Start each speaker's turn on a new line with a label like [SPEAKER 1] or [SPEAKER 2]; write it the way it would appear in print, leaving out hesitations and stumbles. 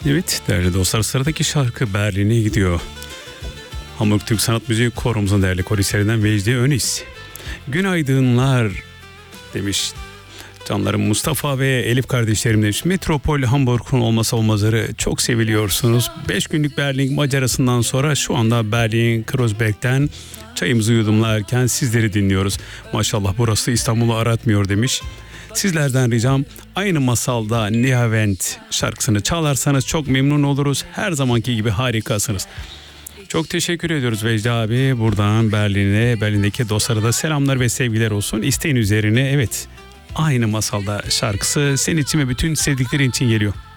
[SPEAKER 1] Evet değerli dostlar, sıradaki şarkı Berlin'e gidiyor. Hamburg Türk Sanat Müziği Koromuzun değerli korislerinden Vecdi Önis. Günaydınlar demiş. Canlarım Mustafa ve Elif kardeşlerim demiş. Metropol Hamburg'un olmasa olmazları, çok seviliyorsunuz. 5 günlük Berlin macerasından sonra şu anda Berlin Kreuzberg'den çayımızı yudumlarken sizleri dinliyoruz. Maşallah burası İstanbul'u aratmıyor demiş. Sizlerden ricam aynı masalda Nihavent şarkısını çalarsanız çok memnun oluruz. Her zamanki gibi harikasınız. Çok teşekkür ediyoruz Vecdi abi. Buradan Berlin'deki dostlara da selamlar ve sevgiler olsun. İsteğin üzerine evet, aynı masalda şarkısı senin için ve bütün sevdiklerin için geliyor.